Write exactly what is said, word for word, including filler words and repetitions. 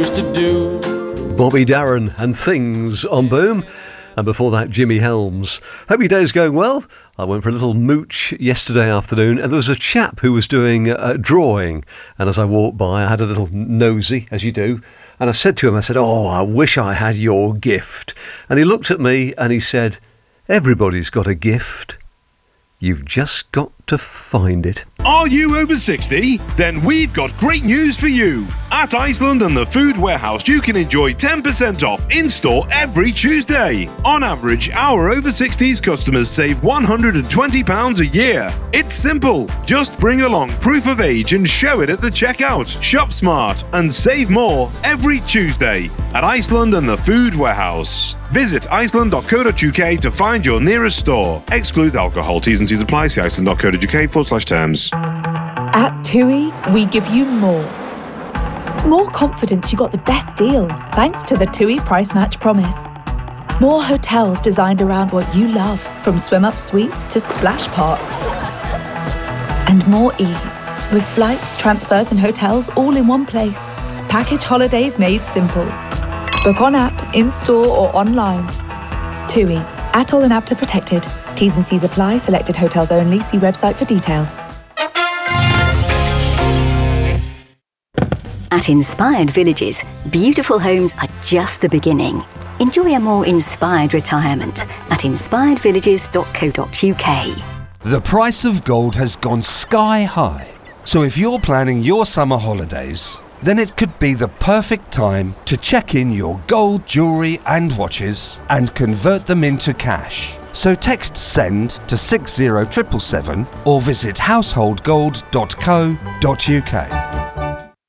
used to do. Bobby Darin and Things on Boom. And before that, Jimmy Helms. Hope your day's going well. I went for a little mooch yesterday afternoon, and there was a chap who was doing a drawing. And as I walked by, I had a little nosy, as you do. And I said to him, I said, "Oh, I wish I had your gift." And he looked at me and he said, "Everybody's got a gift. You've just got to find it." Are you over sixty? Then we've got great news for you. At Iceland and the Food Warehouse, you can enjoy ten percent off in-store every Tuesday. On average, our over sixties customers save one hundred twenty pounds a year. It's simple. Just bring along proof of age and show it at the checkout. Shop smart and save more every Tuesday at Iceland and the Food Warehouse. Visit iceland dot co dot uk to find your nearest store. Exclude alcohol. T's and C's apply. See iceland dot co dot uk forward slash terms. At TUI, we give you more. More confidence you got the best deal, thanks to the TUI Price Match Promise. More hotels designed around what you love, from swim-up suites to splash parks. And more ease, with flights, transfers and hotels all in one place. Package holidays made simple. Book on app, in-store or online. TUI. Atoll and APTA protected. T's and C's apply. Selected hotels only. See website for details. At Inspired Villages, beautiful homes are just the beginning. Enjoy a more inspired retirement at inspired villages dot co dot uk. The price of gold has gone sky high. So if you're planning your summer holidays, then it could be the perfect time to check in your gold jewellery and watches and convert them into cash. So text SEND to six zero seven seven seven or visit household gold dot co dot uk.